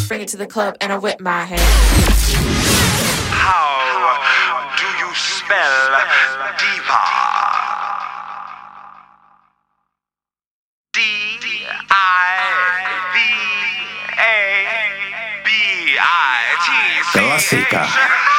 bring it to the club and I whip my hair. How do you spell diva? D-I-V-A-B-I-T-C. Klasika.